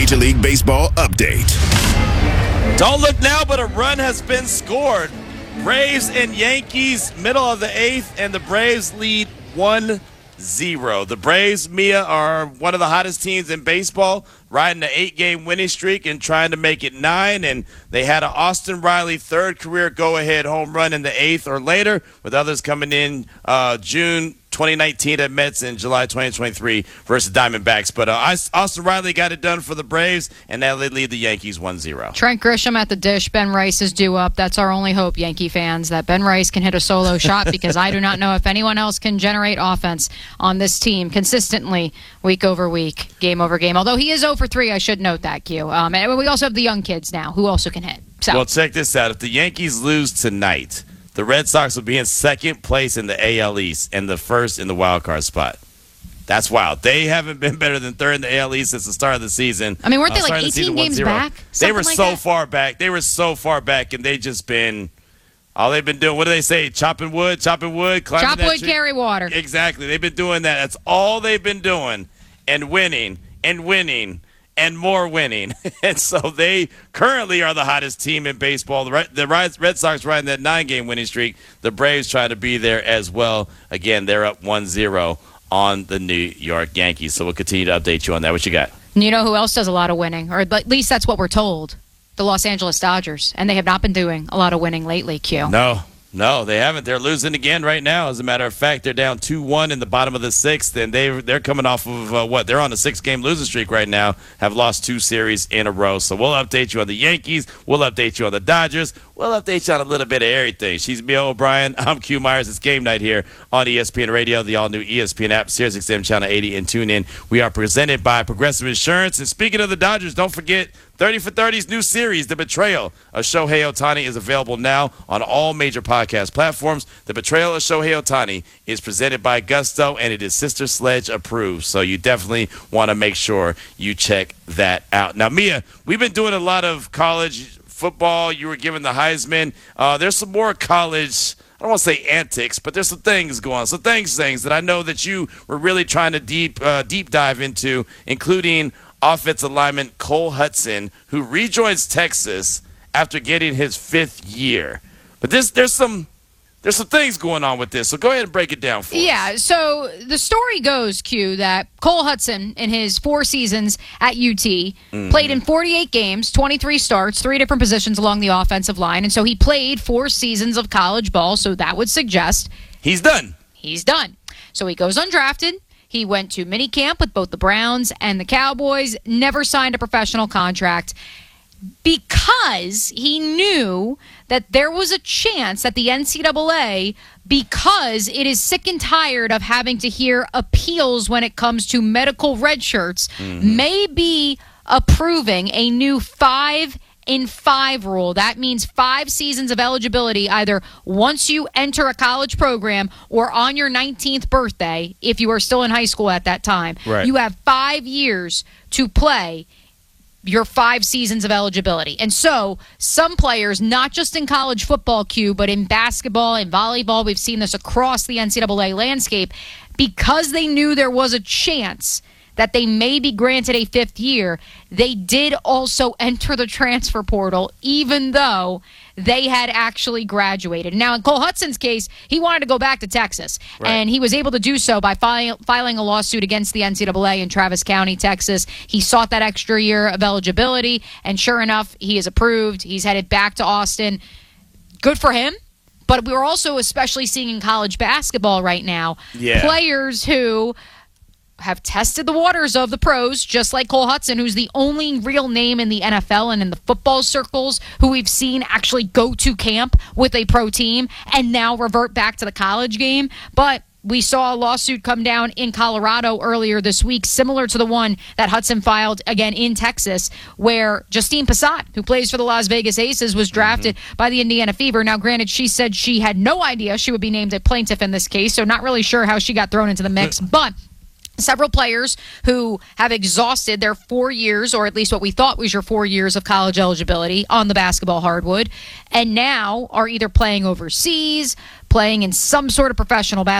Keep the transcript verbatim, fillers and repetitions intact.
Major League Baseball update. Don't look now, but a run has been scored. Braves and Yankees, middle of the eighth, and the Braves lead one zero. The Braves, Mia, are one of the hottest teams in baseball, riding an eight-game winning streak and trying to make it nine. And they had an Austin Riley third career go-ahead home run in the eighth or later, with others coming in uh, June twenty nineteen at Mets in July twenty twenty-three versus Diamondbacks. But uh, Austin Riley got it done for the Braves, and now they lead the Yankees one zero. Trent Grisham at the dish. Ben Rice is due up. That's our only hope, Yankee fans, that Ben Rice can hit a solo shot, because I do not know if anyone else can generate offense on this team consistently week over week, game over game. Although he is zero for three, I should note that, Q. Um, and we also have the young kids now who also can hit. So. Well, check this out. If the Yankees lose tonight, the Red Sox will be in second place in the A L East and the first in the wild card spot. That's wild. They haven't been better than third in the A L East since the start of the season. I mean, weren't they uh, like eighteen games back? They were like so that? far back. They were so far back, and they just been all they've been doing. What do they say? Chopping wood, chopping wood, climbing Chop that wood, tree. carry water. Exactly. They've been doing that. That's all they've been doing, and winning and winning. And more winning. And so they currently are the hottest team in baseball. The Red, the Red Sox riding that nine-game winning streak. The Braves trying to be there as well. Again, they're up one zero on the New York Yankees. So we'll continue to update you on that. What you got? You know who else does a lot of winning? Or at least that's what we're told. The Los Angeles Dodgers. And they have not been doing a lot of winning lately, Q. No. No, they haven't. They're losing again right now. As a matter of fact, they're down two one in the bottom of the sixth, and they, they're coming off of uh, what? They're on a six-game losing streak right now, have lost two series in a row. So we'll update you on the Yankees. We'll update you on the Dodgers. We'll update you on a little bit of everything. She's Mia O'Brien. I'm Q Myers. It's game night here on E S P N Radio, the all-new E S P N app, Sirius X M Channel eighty, and tune in. We are presented by Progressive Insurance. And speaking of the Dodgers, don't forget thirty for thirty's new series, The Betrayal of Shohei Ohtani, is available now on all major podcast platforms. The Betrayal of Shohei Ohtani is presented by Gusto, and it is Sister Sledge approved. So you definitely want to make sure you check that out. Now, Mia, we've been doing a lot of college football. You were given the Heisman. Uh, there's some more college, I don't want to say antics, but there's some things going on. Some things, things that I know that you were really trying to deep, uh, deep dive into, including offensive lineman Cole Hudson, who rejoins Texas after getting his fifth year. But this, there's some there's some things going on with this, so go ahead and break it down for yeah, us. So the story goes, Q, that Cole Hudson, in his four seasons at U T, mm-hmm. played in forty-eight games, twenty-three starts, three different positions along the offensive line, and so he played four seasons of college ball, so that would suggest he's done. He's done. So he goes undrafted. He went to minicamp with both the Browns and the Cowboys, never signed a professional contract because he knew that there was a chance that the N C double A, because it is sick and tired of having to hear appeals when it comes to medical red shirts, mm-hmm. may be approving a new five in five rule. That means five seasons of eligibility, either once you enter a college program or on your nineteenth birthday, if you are still in high school at that time. Right. You have five years to play your five seasons of eligibility. And so some players, not just in college football, Q, but in basketball and volleyball, we've seen this across the N C double A landscape, because they knew there was a chance that they may be granted a fifth year, they did also enter the transfer portal, even though they had actually graduated. Now, in Cole Hudson's case, he wanted to go back to Texas, right. and he was able to do so by file, filing a lawsuit against the N C double A in Travis County, Texas. He sought that extra year of eligibility, and sure enough, he is approved. He's headed back to Austin. Good for him. But we're also especially seeing in college basketball right now, yeah. players who have tested the waters of the pros, just like Cole Hudson, who's the only real name in the N F L and in the football circles who we've seen actually go to camp with a pro team and now revert back to the college game. But we saw a lawsuit come down in Colorado earlier this week, similar to the one that Hudson filed again in Texas, where Justine Passat, who plays for the Las Vegas Aces, was drafted mm-hmm. by the Indiana Fever. Now, granted, she said she had no idea she would be named a plaintiff in this case, so not really sure how she got thrown into the mix, but several players who have exhausted their four years, or at least what we thought was your four years of college eligibility on the basketball hardwood, and now are either playing overseas, playing in some sort of professional basketball